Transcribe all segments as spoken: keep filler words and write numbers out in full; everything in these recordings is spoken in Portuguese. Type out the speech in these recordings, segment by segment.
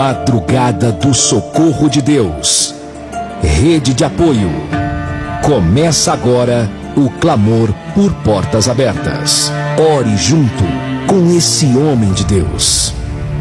Madrugada do Socorro de Deus. Rede de apoio. Começa agora o clamor por portas abertas. Ore junto com esse homem de Deus.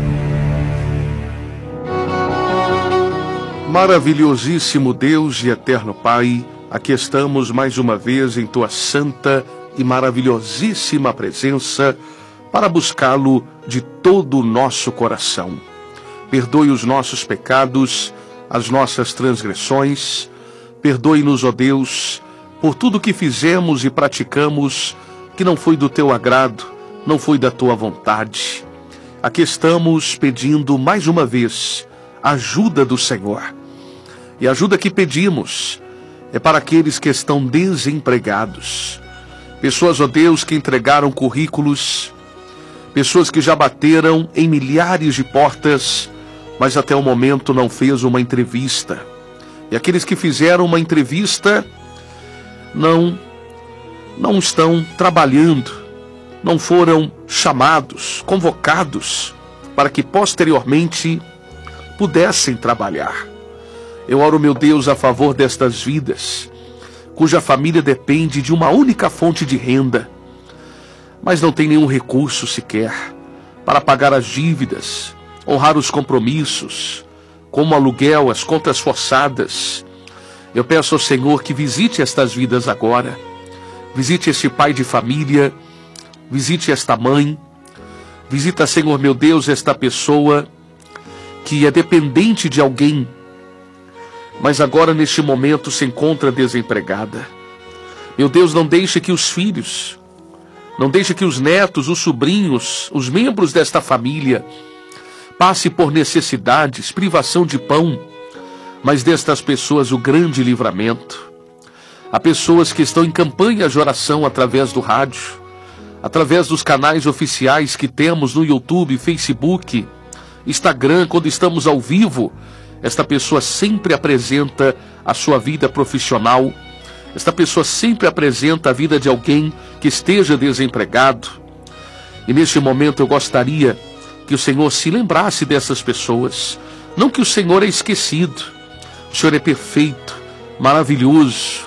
Maravilhosíssimo Deus e eterno Pai, aqui estamos mais uma vez em Tua santa e maravilhosíssima presença para buscá-lo de todo o nosso coração. Perdoe os nossos pecados, as nossas transgressões. Perdoe-nos, ó Deus, por tudo que fizemos e praticamos que não foi do Teu agrado, não foi da Tua vontade. Aqui estamos pedindo mais uma vez a ajuda do Senhor. E a ajuda que pedimos é para aqueles que estão desempregados. Pessoas, ó Deus, que entregaram currículos, pessoas que já bateram em milhares de portas, mas até o momento não fez uma entrevista. E aqueles que fizeram uma entrevista não, não estão trabalhando, não foram chamados, convocados, para que posteriormente pudessem trabalhar. Eu oro, meu Deus, a favor destas vidas, cuja família depende de uma única fonte de renda, mas não tem nenhum recurso sequer para pagar as dívidas, honrar os compromissos, como aluguel, as contas forçadas. Eu peço ao Senhor que visite estas vidas agora, visite este pai de família, visite esta mãe, visita, Senhor meu Deus, esta pessoa que é dependente de alguém, mas agora neste momento se encontra desempregada. Meu Deus, não deixe que os filhos, não deixe que os netos, os sobrinhos, os membros desta família passe por necessidades, privação de pão, mas destas pessoas o grande livramento. Há pessoas que estão em campanha de oração através do rádio, através dos canais oficiais que temos no YouTube, Facebook, Instagram. Quando estamos ao vivo, esta pessoa sempre apresenta a sua vida profissional, esta pessoa sempre apresenta a vida de alguém que esteja desempregado. E neste momento eu gostaria que o Senhor se lembrasse dessas pessoas. Não que o Senhor é esquecido. O Senhor é perfeito, maravilhoso.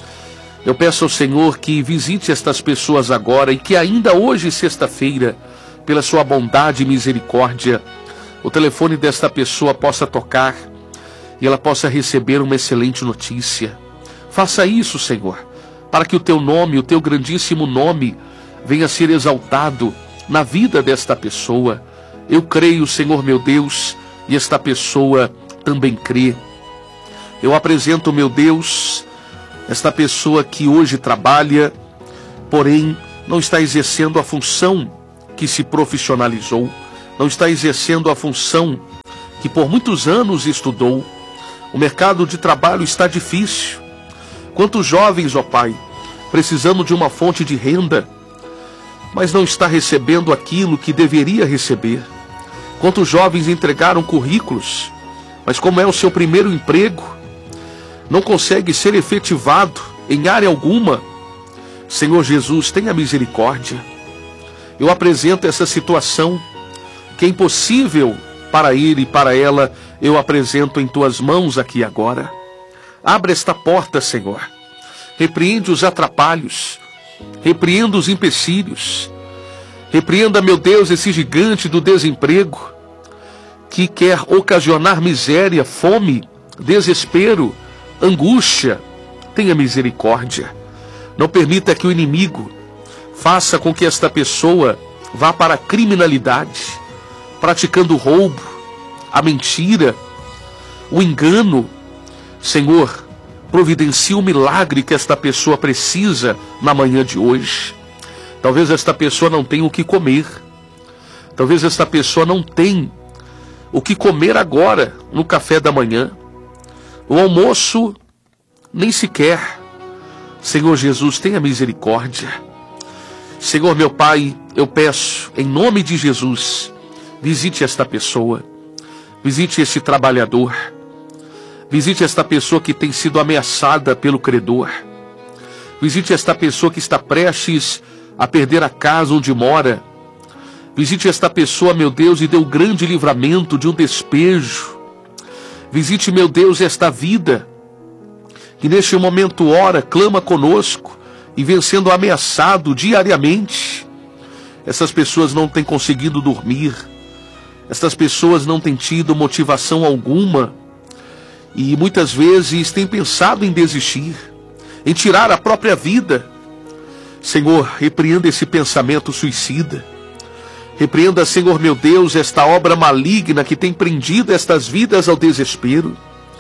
Eu peço ao Senhor que visite estas pessoas agora e que ainda hoje, sexta-feira, pela sua bondade e misericórdia, o telefone desta pessoa possa tocar e ela possa receber uma excelente notícia. Faça isso, Senhor, para que o Teu nome, o Teu grandíssimo nome, venha a ser exaltado na vida desta pessoa. Eu creio, Senhor meu Deus, e esta pessoa também crê. Eu apresento, meu Deus, esta pessoa que hoje trabalha, porém não está exercendo a função que se profissionalizou, não está exercendo a função que por muitos anos estudou. O mercado de trabalho está difícil. Quantos jovens, ó Pai, precisando de uma fonte de renda, mas não está recebendo aquilo que deveria receber. Quantos jovens entregaram currículos, mas como é o seu primeiro emprego, não consegue ser efetivado em área alguma. Senhor Jesus, tenha misericórdia. Eu apresento essa situação que é impossível para ele e para ela. Eu apresento em Tuas mãos aqui agora. Abre esta porta, Senhor. Repreende os atrapalhos, repreenda os empecilhos. Repreenda, meu Deus, esse gigante do desemprego que quer ocasionar miséria, fome, desespero, angústia. Tenha misericórdia. Não permita que o inimigo faça com que esta pessoa vá para a criminalidade, praticando o roubo, a mentira, o engano. Senhor, providencie o milagre que esta pessoa precisa na manhã de hoje. Talvez esta pessoa não tenha o que comer. Talvez esta pessoa não tenha o que comer agora, no café da manhã. O almoço, nem sequer. Senhor Jesus, tenha misericórdia. Senhor meu Pai, eu peço, em nome de Jesus, visite esta pessoa. Visite este trabalhador. Visite esta pessoa que tem sido ameaçada pelo credor. Visite esta pessoa que está prestes a perder a casa onde mora. Visite esta pessoa, meu Deus, e dê o grande livramento de um despejo. Visite, meu Deus, esta vida, que neste momento ora, clama conosco, e vem sendo ameaçado diariamente. Essas pessoas não têm conseguido dormir. Essas pessoas não têm tido motivação alguma. E muitas vezes têm pensado em desistir, em tirar a própria vida. Senhor, repreenda esse pensamento suicida. Repreenda, Senhor meu Deus, esta obra maligna que tem prendido estas vidas ao desespero.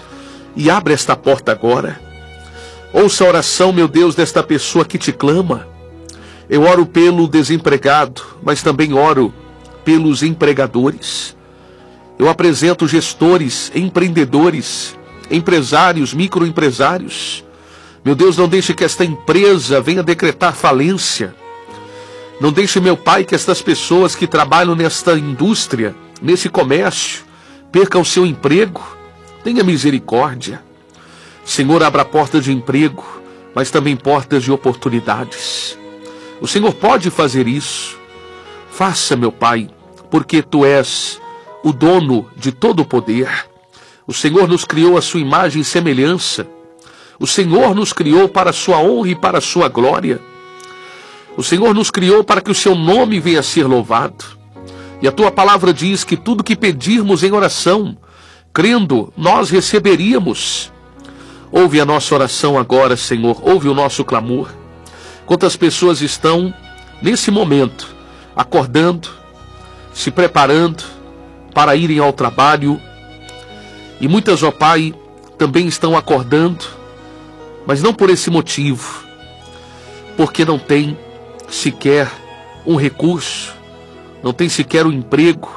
E abre esta porta agora. Ouça a oração, meu Deus, desta pessoa que te clama. Eu oro pelo desempregado, mas também oro pelos empregadores. Eu apresento gestores, empreendedores, empresários, microempresários. Meu Deus, não deixe que esta empresa venha decretar falência. Não deixe, meu Pai, que estas pessoas que trabalham nesta indústria, nesse comércio, percam seu emprego. Tenha misericórdia. Senhor, abra portas de emprego, mas também portas de oportunidades. O Senhor pode fazer isso. Faça, meu Pai, porque Tu és o dono de todo o poder. O Senhor nos criou a sua imagem e semelhança. O Senhor nos criou para a sua honra e para a sua glória. O Senhor nos criou para que o seu nome venha a ser louvado. E a Tua palavra diz que tudo que pedirmos em oração, crendo, nós receberíamos. Ouve a nossa oração agora, Senhor. Ouve o nosso clamor. Quantas pessoas estão, nesse momento, acordando, se preparando para irem ao trabalho. E muitas, ó Pai, também estão acordando, mas não por esse motivo, porque não tem sequer um recurso, não tem sequer um emprego.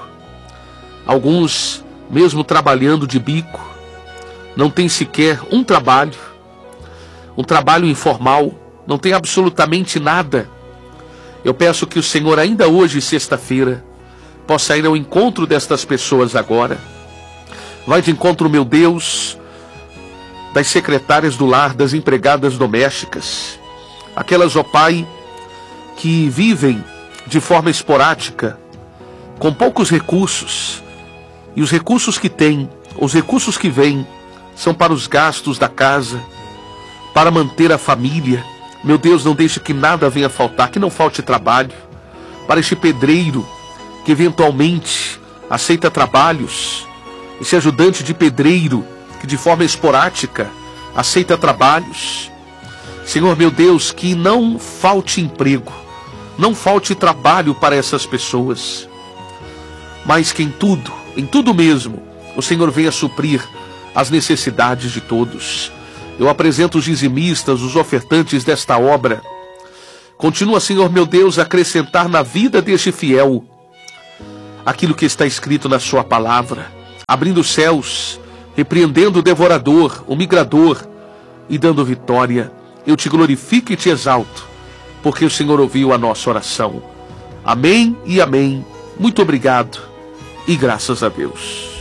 Alguns, mesmo trabalhando de bico, não tem sequer um trabalho, um trabalho informal, não tem absolutamente nada. Eu peço que o Senhor, ainda hoje, sexta-feira, possa ir ao encontro destas pessoas agora. Vai de encontro, meu Deus, das secretárias do lar, das empregadas domésticas, aquelas, ó Pai, que vivem de forma esporádica, com poucos recursos, e os recursos que têm, os recursos que vêm, são para os gastos da casa, para manter a família. Meu Deus, não deixe que nada venha faltar, que não falte trabalho. Para este pedreiro, que eventualmente aceita trabalhos, esse ajudante de pedreiro, que de forma esporádica aceita trabalhos. Senhor meu Deus, que não falte emprego, não falte trabalho para essas pessoas, mas que em tudo, em tudo mesmo, o Senhor venha suprir as necessidades de todos. Eu apresento os dizimistas, os ofertantes desta obra. Continua, Senhor meu Deus, a acrescentar na vida deste fiel aquilo que está escrito na sua palavra, abrindo os céus, repreendendo o devorador, o migrador e dando vitória. Eu te glorifico e te exalto, porque o Senhor ouviu a nossa oração. Amém e amém. Muito obrigado e graças a Deus.